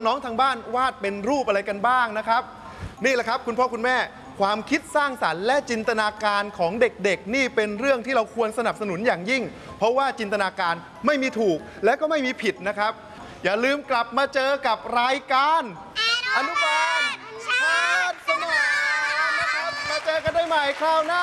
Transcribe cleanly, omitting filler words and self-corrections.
น้องทางบ้านวาดเป็นรูปอะไรกันบ้างนะครับนี่แหละครับคุณพ่อคุณแม่ความคิดสร้างสรรค์และจินตนาการของเด็กๆนี่เป็นเรื่องที่เราควรสนับสนุนอย่างยิ่งเพราะว่าจินตนาการไม่มีถูกและก็ไม่มีผิดนะครับอย่าลืมกลับมาเจอกับรายการอนุบาลชาติสมองนะครับมาเจอกันได้ใหม่คราวหน้า